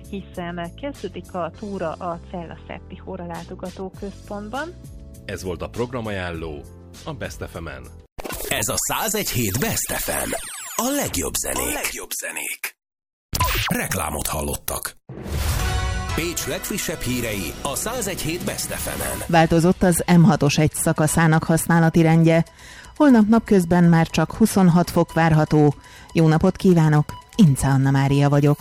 hiszen kezdődik a túra a Cella Septihóra látogatóközpontban. Ez volt a programajánló a Best FM-en. Ez a 101.7 Best FM. A legjobb zenék. Reklámot hallottak. Pécs legfrissebb hírei a 101.7 Best FM-en. Változott az M6-os egy szakaszának használati rendje. Holnap napközben már csak 26 fok várható. Jó napot kívánok, Ince Anna Mária vagyok.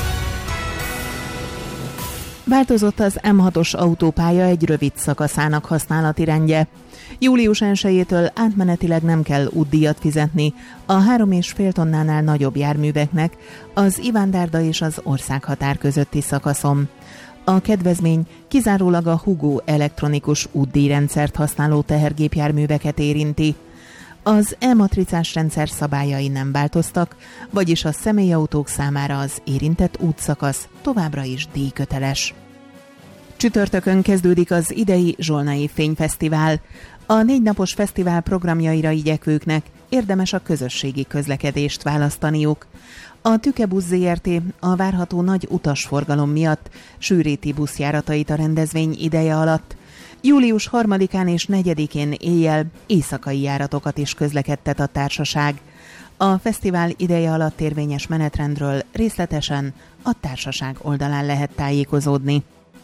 Változott az M6-os autópálya egy rövid szakaszának használati rendje. Július 1-től átmenetileg nem kell útdíjat fizetni a 3,5 tonnánál nagyobb járműveknek az Ivándárda és az országhatár közötti szakaszon. A kedvezmény kizárólag a Hugo elektronikus útdíjrendszert használó tehergépjárműveket érinti. Az E-matricás rendszer szabályai nem változtak, vagyis a személyautók számára az érintett útszakasz továbbra is díjköteles. Csütörtökön kezdődik az idei Zsolnai Fényfesztivál. A 4 napos fesztivál programjaira igyekvőknek érdemes a közösségi közlekedést választaniuk. A Tükebusz Zrt. A várható nagy utasforgalom miatt sűríti buszjáratait a rendezvény ideje alatt. Július 3-án és 4-én éjjel éjszakai járatokat is közlekedtet a társaság. A fesztivál ideje alatt érvényes menetrendről részletesen a társaság oldalán lehet tájékozódni.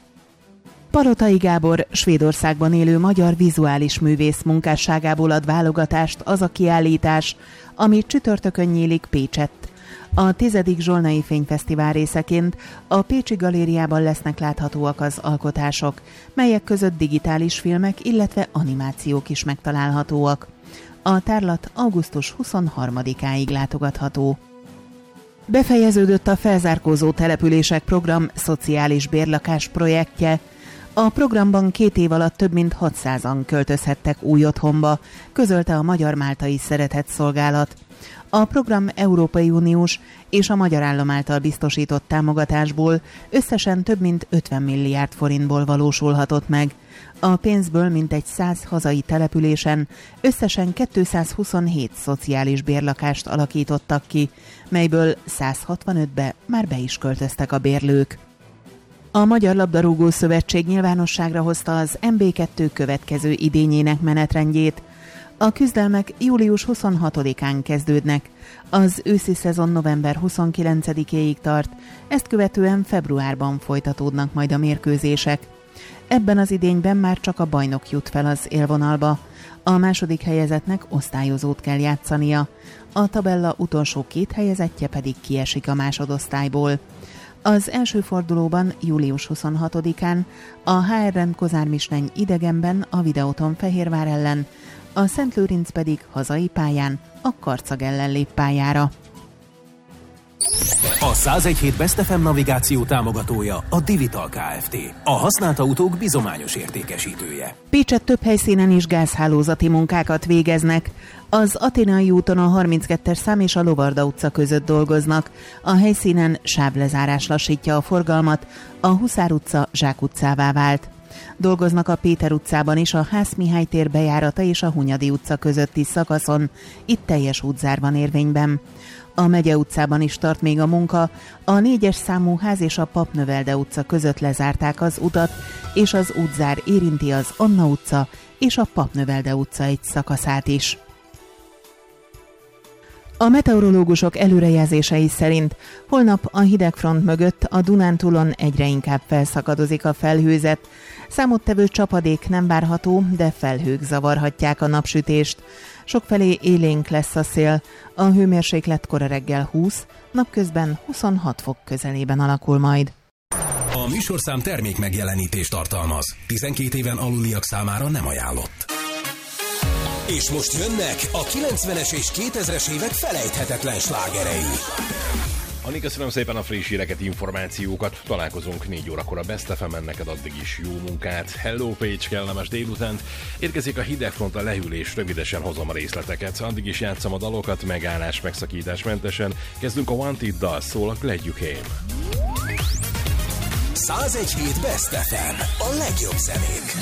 Palotai Gábor Svédországban élő magyar vizuális művész munkásságából ad válogatást az a kiállítás, ami csütörtökön nyílik Pécsett. A 10. Zsolnai Fényfesztivál részeként a Pécsi Galériában lesznek láthatóak az alkotások, melyek között digitális filmek, illetve animációk is megtalálhatóak. A tárlat augusztus 23-áig látogatható. Befejeződött a felzárkózó települések program szociális bérlakás projektje. A programban 2 év alatt több mint 600-an költözhettek új otthonba, közölte a Magyar Máltai Szeretett Szolgálat. A program Európai Uniós és a magyar állam által biztosított támogatásból összesen több mint 50 milliárd forintból valósulhatott meg. A pénzből mintegy 100 hazai településen összesen 227 szociális bérlakást alakítottak ki, melyből 165-be már be is költöztek a bérlők. A Magyar Labdarúgó Szövetség nyilvánosságra hozta az MB2 következő idényének menetrendjét. A küzdelmek július 26-án kezdődnek, az őszi szezon november 29-éig tart, ezt követően februárban folytatódnak majd a mérkőzések. Ebben az idényben már csak a bajnok jut fel az élvonalba. A második helyezettnek osztályozót kell játszania, a tabella utolsó 2 helyezettje pedig kiesik a másodosztályból. Az első fordulóban július 26-án a HRM Kozármisneny idegenben a Videóton Fehérvár ellen, a Szent Lőrinc pedig hazai pályán a Karcag ellen lép pályára. A 101.7 Best FM navigáció támogatója a Divital Kft. A használt autók bizományos értékesítője. Pécsett több helyszínen is gázhálózati munkákat végeznek. Az Athénai úton a 32-es szám és a Lovarda utca között dolgoznak. A helyszínen sávlezárás lassítja a forgalmat, a Huszár utca Zsák utcává vált. Dolgoznak a Péter utcában is a Ház Mihály tér bejárata és a Hunyadi utca közötti szakaszon, itt teljes útzár van érvényben. A Megye utcában is tart még a munka, a 4-es számú ház és a Papnövelde utca között lezárták az utat, és az útzár érinti az Anna utca és a Papnövelde utca egy szakaszát is. A meteorológusok előrejelzései szerint holnap a hidegfront mögött a Dunántúlon egyre inkább felszakadozik a felhőzet. Számottevő csapadék nem várható, de felhők zavarhatják a napsütést. Sokfelé élénk lesz a szél, a hőmérséklet kora reggel 20, napközben 26 fok közelében alakul majd. A műsorszám termék megjelenítést tartalmaz. 12 éven aluliak számára nem ajánlott. És most jönnek a 90-es és 2000-es évek felejthetetlen slágerei. Anni, köszönöm szépen a friss híreket, információkat. Találkozunk 4 órakor a Best FM-en, neked addig is jó munkát. Hello Pécs, kellemes délutánt. Érkezik a hidegfront, a lehűlés, rövidesen hozom a részleteket. Addig is játszom a dalokat, megállás, megszakítás mentesen. Kezdünk a Wanted dal, szól a Glad You Came. 101.7 Best FM, a legjobb zenék.